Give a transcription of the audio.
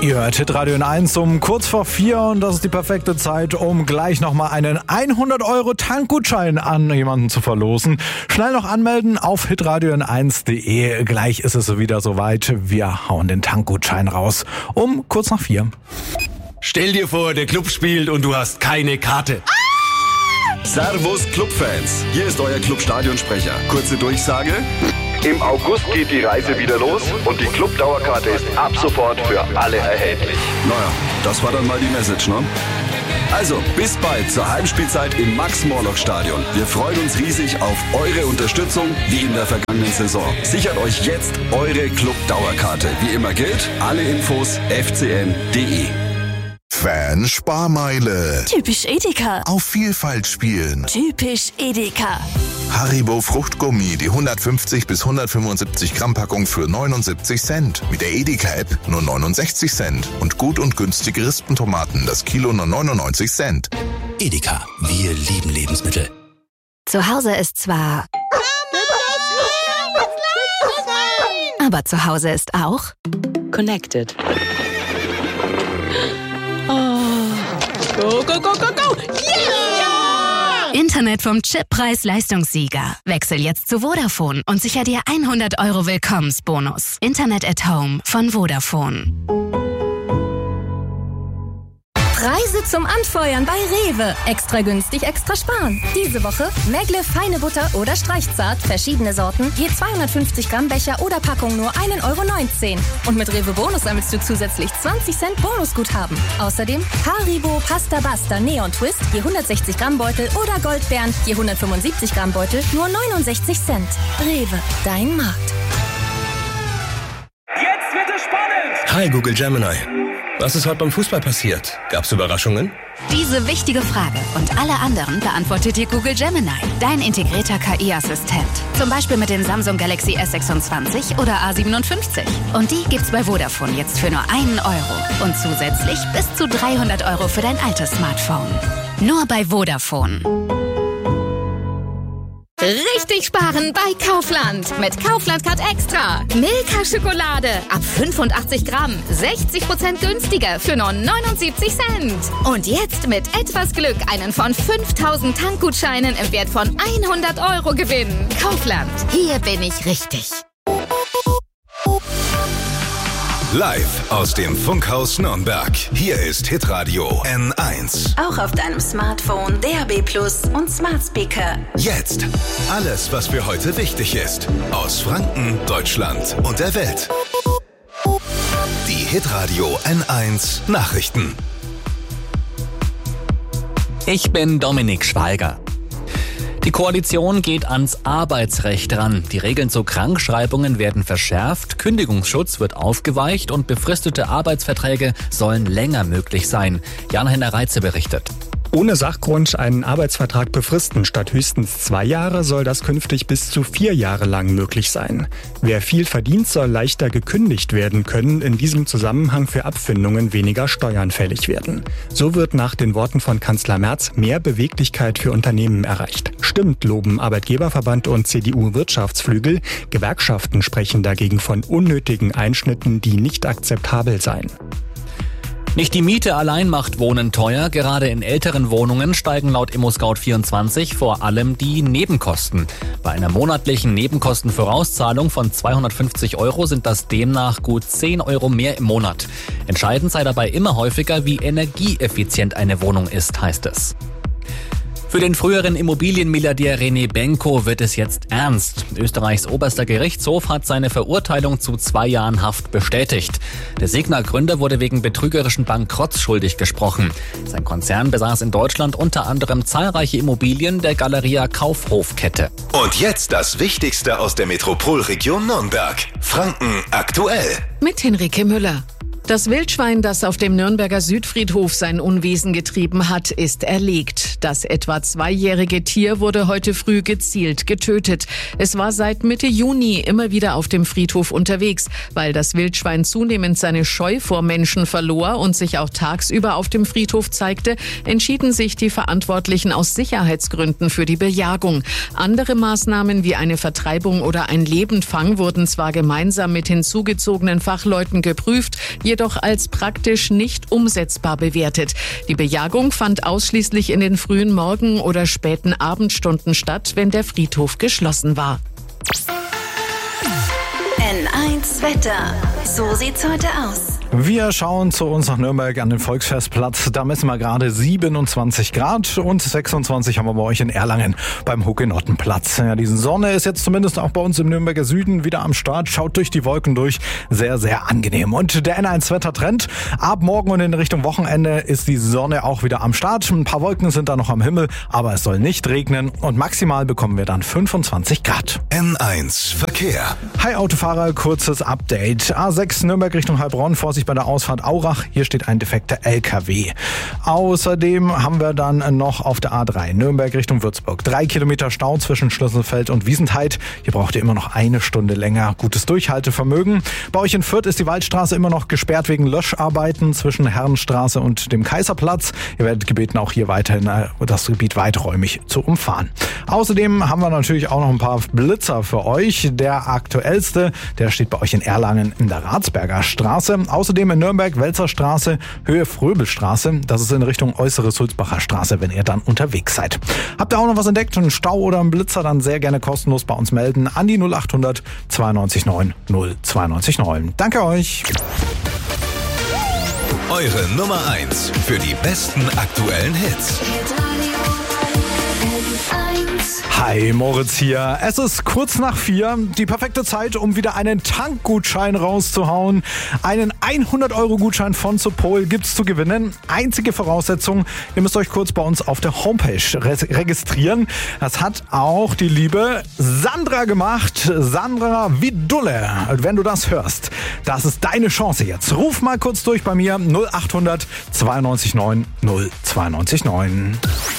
Ihr hört Hitradio N1 um kurz vor 4 und das ist die perfekte Zeit, um gleich nochmal einen 100€ Tankgutschein an jemanden zu verlosen. Schnell noch anmelden auf hitradio n1.de. Gleich ist es wieder soweit. Wir hauen den Tankgutschein raus um kurz nach 4. Stell dir vor, der Club spielt und du hast keine Karte. Servus Clubfans, hier ist euer Club-Stadionsprecher. Kurze Durchsage. Im August geht die Reise wieder los und die Club-Dauerkarte ist ab sofort für alle erhältlich. Naja, das war dann mal die Message, ne? Also, bis bald zur Heimspielzeit im Max-Morlock-Stadion. Wir freuen uns riesig auf eure Unterstützung, wie in der vergangenen Saison. Sichert euch jetzt eure Club-Dauerkarte. Wie immer gilt, alle Infos fcn.de. Fan-Sparmeile. Typisch Edeka. Auf Vielfalt spielen. Typisch Edeka. Haribo Fruchtgummi, die 150 bis 175 Gramm Packung für 79 Cent. Mit der Edeka-App nur 69 Cent. Und gut und günstige Rispentomaten, das Kilo nur 99 Cent. Edeka, wir lieben Lebensmittel. Zu Hause ist zwar... Aber zu Hause ist auch... Connected. Go, go, go, go, go! Yeah! Internet vom Chippreis-Leistungssieger. Wechsel jetzt zu Vodafone und sicher dir 100€ Willkommensbonus. Internet at Home von Vodafone. Preise zum Anfeuern bei Rewe. Extra günstig, extra sparen. Diese Woche Megle feine Butter oder Streichzart, verschiedene Sorten, je 250 Gramm Becher oder Packung nur 1,19 €. Und mit Rewe Bonus sammelst du zusätzlich 20 Cent Bonusguthaben. Außerdem Haribo Pasta Basta Neon Twist, je 160 Gramm Beutel oder Goldbeeren, je 175 Gramm Beutel, nur 69 Cent. Rewe, dein Markt. Jetzt wird es spannend! Hi Google Gemini. Was ist heute beim Fußball passiert? Gab's Überraschungen? Diese wichtige Frage und alle anderen beantwortet dir Google Gemini, dein integrierter KI-Assistent. Zum Beispiel mit den Samsung Galaxy S26 oder A57. Und die gibt's bei Vodafone jetzt für nur 1 €. Und zusätzlich bis zu 300€ für dein altes Smartphone. Nur bei Vodafone. Richtig sparen bei Kaufland. Mit Kaufland Card Extra. Milka Schokolade ab 85 Gramm. 60% günstiger für nur 79 Cent. Und jetzt mit etwas Glück einen von 5000 Tankgutscheinen im Wert von 100€ gewinnen. Kaufland. Hier bin ich richtig. Live aus dem Funkhaus Nürnberg. Hier ist Hitradio N1. Auch auf deinem Smartphone, DAB+ und Smart Speaker. Jetzt alles, was für heute wichtig ist. Aus Franken, Deutschland und der Welt. Die Hitradio N1 Nachrichten. Ich bin Dominik Schweiger. Die Koalition geht ans Arbeitsrecht ran. Die Regeln zu Krankschreibungen werden verschärft, Kündigungsschutz wird aufgeweicht und befristete Arbeitsverträge sollen länger möglich sein. Jan-Henner Reitze berichtet. Ohne Sachgrund einen Arbeitsvertrag befristen statt höchstens 2 Jahre soll das künftig bis zu 4 Jahre lang möglich sein. Wer viel verdient, soll leichter gekündigt werden können, in diesem Zusammenhang für Abfindungen weniger Steuern fällig werden. So wird nach den Worten von Kanzler Merz mehr Beweglichkeit für Unternehmen erreicht. Stimmt, loben Arbeitgeberverband und CDU-Wirtschaftsflügel. Gewerkschaften sprechen dagegen von unnötigen Einschnitten, die nicht akzeptabel seien. Nicht die Miete allein macht Wohnen teuer. Gerade in älteren Wohnungen steigen laut ImmoScout24 vor allem die Nebenkosten. Bei einer monatlichen Nebenkostenvorauszahlung von 250 € sind das demnach gut 10 € mehr im Monat. Entscheidend sei dabei immer häufiger, wie energieeffizient eine Wohnung ist, heißt es. Für den früheren Immobilienmilliardär René Benko wird es jetzt ernst. Österreichs oberster Gerichtshof hat seine Verurteilung zu 2 Jahren Haft bestätigt. Der Signa-Gründer wurde wegen betrügerischen Bankrotts schuldig gesprochen. Sein Konzern besaß in Deutschland unter anderem zahlreiche Immobilien der Galeria Kaufhof-Kette. Und jetzt das Wichtigste aus der Metropolregion Nürnberg. Franken aktuell. Mit Henrike Müller. Das Wildschwein, das auf dem Nürnberger Südfriedhof sein Unwesen getrieben hat, ist erlegt. Das etwa 2-jährige Tier wurde heute früh gezielt getötet. Es war seit Mitte Juni immer wieder auf dem Friedhof unterwegs. Weil das Wildschwein zunehmend seine Scheu vor Menschen verlor und sich auch tagsüber auf dem Friedhof zeigte, entschieden sich die Verantwortlichen aus Sicherheitsgründen für die Bejagung. Andere Maßnahmen wie eine Vertreibung oder ein Lebendfang wurden zwar gemeinsam mit hinzugezogenen Fachleuten geprüft, jedoch als praktisch nicht umsetzbar bewertet. Die Bejagung fand ausschließlich in den frühen Morgen- oder späten Abendstunden statt, wenn der Friedhof geschlossen war. N1 Wetter. So sieht's heute aus. Wir schauen zu uns nach Nürnberg an den Volksfestplatz. Da messen wir gerade 27 Grad und 26 haben wir bei euch in Erlangen beim Hugenottenplatz. Ja, die Sonne ist jetzt zumindest auch bei uns im Nürnberger Süden wieder am Start. Schaut durch die Wolken durch. Sehr, sehr angenehm. Und der N1-Wettertrend. Ab morgen und in Richtung Wochenende ist die Sonne auch wieder am Start. Ein paar Wolken sind da noch am Himmel, aber es soll nicht regnen. Und maximal bekommen wir dann 25 Grad. N1 Verkehr. Hi Autofahrer, kurzes Update. A6 Nürnberg Richtung Heilbronn, Vorsicht bei der Ausfahrt Aurach. Hier steht ein defekter LKW. Außerdem haben wir dann noch auf der A3 Nürnberg Richtung Würzburg 3 Kilometer Stau zwischen Schlüsselfeld und Wiesentheit. Hier braucht ihr immer noch eine Stunde länger. Gutes Durchhaltevermögen. Bei euch in Fürth ist die Waldstraße immer noch gesperrt wegen Löscharbeiten zwischen Herrenstraße und dem Kaiserplatz. Ihr werdet gebeten, auch hier weiterhin das Gebiet weiträumig zu umfahren. Außerdem haben wir natürlich auch noch ein paar Blitzer für euch. Der aktuellste, der steht bei euch in Erlangen in der Ratsberger Straße. Außerdem in Nürnberg Welzer Straße, Höhe Fröbelstraße. Das ist in Richtung Äußere Sulzbacher Straße, wenn ihr dann unterwegs seid. Habt ihr auch noch was entdeckt, einen Stau oder einen Blitzer, dann sehr gerne kostenlos bei uns melden an die 0800 92 9 092 9. Danke euch. Eure Nummer 1 für die besten aktuellen Hits. Hi, Moritz hier. Es ist kurz nach 4. Die perfekte Zeit, um wieder einen Tankgutschein rauszuhauen. Einen 100-Euro-Gutschein von Supol gibt's zu gewinnen. Einzige Voraussetzung, ihr müsst euch kurz bei uns auf der Homepage registrieren. Das hat auch die liebe Sandra gemacht. Sandra Widulle. Wenn du das hörst, das ist deine Chance jetzt. Ruf mal kurz durch bei mir 0800 92 9 092 9.